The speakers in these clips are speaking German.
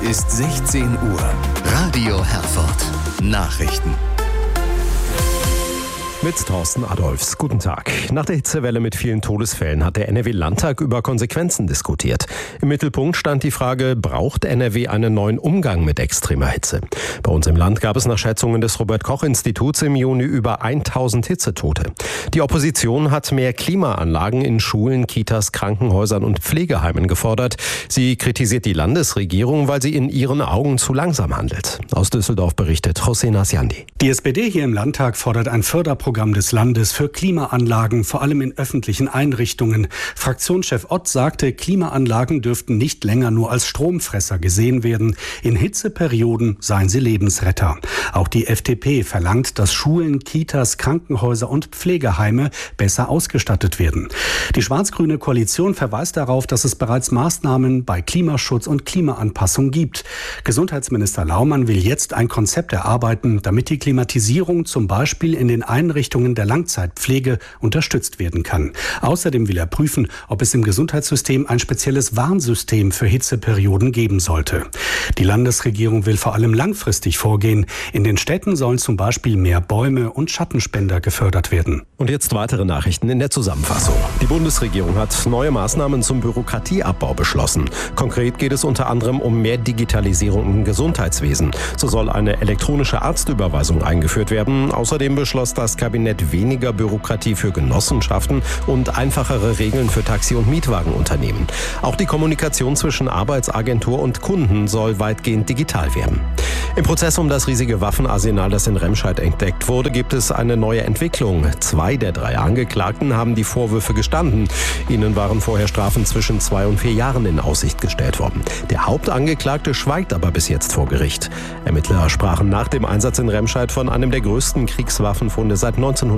Ist 16 Uhr. Radio Herford. Nachrichten. Mit Thorsten Adolfs. Guten Tag. Nach der Hitzewelle mit vielen Todesfällen hat der NRW-Landtag über Konsequenzen diskutiert. Im Mittelpunkt stand die Frage, braucht NRW einen neuen Umgang mit extremer Hitze? Bei uns im Land gab es nach Schätzungen des Robert-Koch-Instituts im Juni über 1000 Hitzetote. Die Opposition hat mehr Klimaanlagen in Schulen, Kitas, Krankenhäusern und Pflegeheimen gefordert. Sie kritisiert die Landesregierung, weil sie in ihren Augen zu langsam handelt. Aus Düsseldorf berichtet José Nasiandi. Die SPD hier im Landtag fordert ein Förderprogramm des Landes für Klimaanlagen, vor allem in öffentlichen Einrichtungen. Fraktionschef Ott sagte, Klimaanlagen dürften nicht länger nur als Stromfresser gesehen werden. In Hitzeperioden seien sie Lebensretter. Auch die FDP verlangt, dass Schulen, Kitas, Krankenhäuser und Pflegeheime besser ausgestattet werden. Die schwarz-grüne Koalition verweist darauf, dass es bereits Maßnahmen bei Klimaschutz und Klimaanpassung gibt. Gesundheitsminister Laumann will jetzt ein Konzept erarbeiten, damit die Klimatisierung zum Beispiel in den Einrichtungen der Langzeitpflege unterstützt werden kann. Außerdem will er prüfen, ob es im Gesundheitssystem ein spezielles Warnsystem für Hitzeperioden geben sollte. Die Landesregierung will vor allem langfristig vorgehen. In den Städten sollen zum Beispiel mehr Bäume und Schattenspender gefördert werden. Und jetzt weitere Nachrichten in der Zusammenfassung. Die Bundesregierung hat neue Maßnahmen zum Bürokratieabbau beschlossen. Konkret geht es unter anderem um mehr Digitalisierung im Gesundheitswesen. So soll eine elektronische Arztüberweisung eingeführt werden. Außerdem beschloss das Kabinett weniger Bürokratie für Genossenschaften und einfachere Regeln für Taxi- und Mietwagenunternehmen. Auch die Kommunikation zwischen Arbeitsagentur und Kunden soll weitgehend digital werden. Im Prozess um das riesige Waffenarsenal, das in Remscheid entdeckt wurde, gibt es eine neue Entwicklung. 2 der 3 Angeklagten haben die Vorwürfe gestanden. Ihnen waren vorher Strafen zwischen 2 und 4 Jahren in Aussicht gestellt worden. Der Hauptangeklagte schweigt aber bis jetzt vor Gericht. Ermittler sprachen nach dem Einsatz in Remscheid von einem der größten Kriegswaffenfunde seit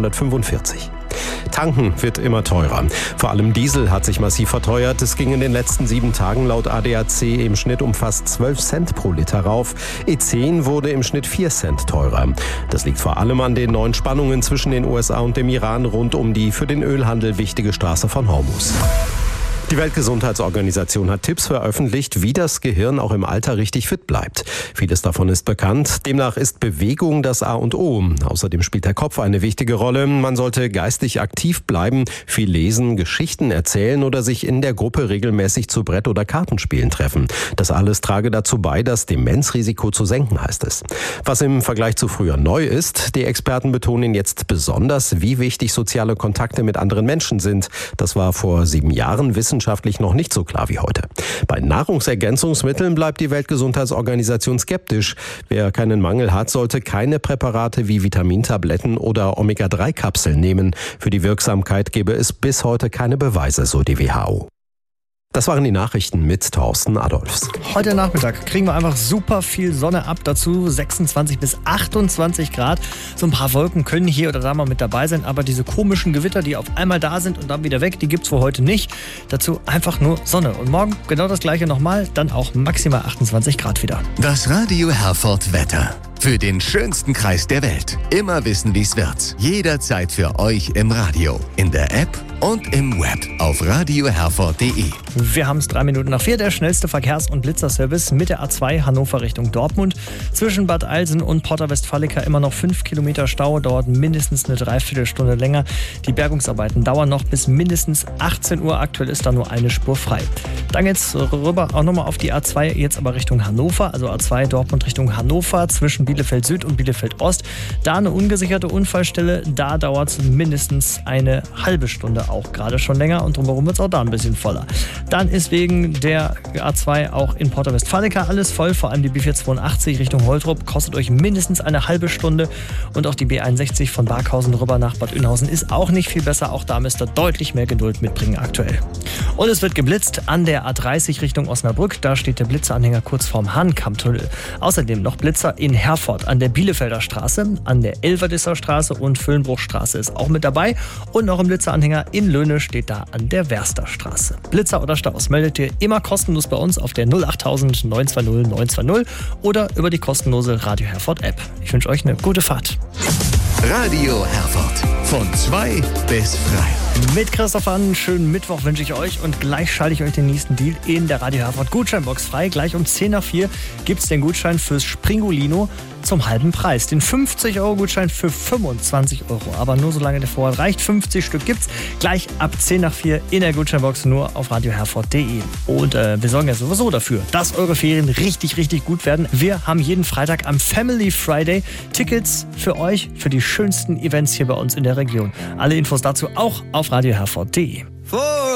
1945. Tanken wird immer teurer. Vor allem Diesel hat sich massiv verteuert. Es ging in den letzten 7 Tagen laut ADAC im Schnitt um fast 12 Cent pro Liter rauf. E10 wurde im Schnitt 4 Cent teurer. Das liegt vor allem an den neuen Spannungen zwischen den USA und dem Iran rund um die für den Ölhandel wichtige Straße von Hormuz. Die Weltgesundheitsorganisation hat Tipps veröffentlicht, wie das Gehirn auch im Alter richtig fit bleibt. Vieles davon ist bekannt. Demnach ist Bewegung das A und O. Außerdem spielt der Kopf eine wichtige Rolle. Man sollte geistig aktiv bleiben, viel lesen, Geschichten erzählen oder sich in der Gruppe regelmäßig zu Brett- oder Kartenspielen treffen. Das alles trage dazu bei, das Demenzrisiko zu senken, heißt es. Was im Vergleich zu früher neu ist, die Experten betonen jetzt besonders, wie wichtig soziale Kontakte mit anderen Menschen sind. Das war vor 7 Jahren wissenschaftlich noch nicht so klar wie heute. Bei Nahrungsergänzungsmitteln bleibt die Weltgesundheitsorganisation skeptisch. Wer keinen Mangel hat, sollte keine Präparate wie Vitamintabletten oder Omega-3-Kapseln nehmen. Für die Wirksamkeit gebe es bis heute keine Beweise, so die WHO. Das waren die Nachrichten mit Thorsten Adolfs. Heute Nachmittag kriegen wir einfach super viel Sonne ab. Dazu 26 bis 28 Grad. So ein paar Wolken können hier oder da mal mit dabei sein. Aber diese komischen Gewitter, die auf einmal da sind und dann wieder weg, die gibt's für heute nicht. Dazu einfach nur Sonne. Und morgen genau das gleiche nochmal. Dann auch maximal 28 Grad wieder. Das Radio Herford Wetter. Für den schönsten Kreis der Welt. Immer wissen, wie's wird. Jederzeit für euch im Radio, in der App und im Web auf radioherford.de. Wir haben es 3 Minuten nach 4, der schnellste Verkehrs- und Blitzerservice mit der A2 Hannover Richtung Dortmund. Zwischen Bad Eilsen und Porta Westfalica immer noch 5 Kilometer Stau, dauert mindestens eine Dreiviertelstunde länger. Die Bergungsarbeiten dauern noch bis mindestens 18 Uhr. Aktuell ist da nur eine Spur frei. Dann geht's rüber auch nochmal auf die A2, jetzt aber Richtung Hannover, also A2 Dortmund Richtung Hannover, zwischen Bielefeld Süd und Bielefeld Ost. Da eine ungesicherte Unfallstelle, da dauert es mindestens eine halbe Stunde, auch gerade schon länger, und drumherum wird es auch da ein bisschen voller. Dann ist wegen der A2 auch in Porta Westfalica alles voll, vor allem die B482 Richtung Holtrup kostet euch mindestens eine halbe Stunde, und auch die B61 von Barkhausen rüber nach Bad Oeynhausen ist auch nicht viel besser, auch da müsst ihr deutlich mehr Geduld mitbringen aktuell. Und es wird geblitzt an der A30 Richtung Osnabrück, da steht der Blitzeranhänger kurz vorm Hahnkammtunnel. Außerdem noch Blitzer in Herford an der Bielefelder Straße, an der Elverdisser Straße und Füllenbruchstraße ist auch mit dabei, und noch ein Blitzeranhänger in Löhne steht da an der Werster Straße. Blitzer oder Staus meldet ihr immer kostenlos bei uns auf der 08000 920 920 oder über die kostenlose Radio Herford App. Ich wünsche euch eine gute Fahrt. Radio Herford von 2 bis 3. Mit Christoph einen schönen Mittwoch wünsche ich euch und gleich schalte ich euch den nächsten Deal in der Radio Herford Gutscheinbox frei. Gleich um 10 nach 4 gibt es den Gutschein fürs Springolino zum halben Preis. Den 50-Euro-Gutschein für 25 €. Aber nur solange der Vorrat reicht. 50 Stück gibt's. Gleich ab 10 nach 4 in der Gutscheinbox nur auf radioherford.de. Und wir sorgen ja sowieso dafür, dass eure Ferien richtig, richtig gut werden. Wir haben jeden Freitag am Family Friday Tickets für euch, für die schönsten Events hier bei uns in der Region. Alle Infos dazu auch auf radioherford.de.